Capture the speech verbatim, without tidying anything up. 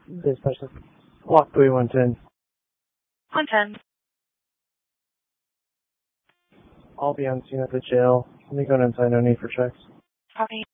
Dispatch. Block three one ten. one ten. I'll be on scene at the jail. Let me go inside, no need for checks. Copy.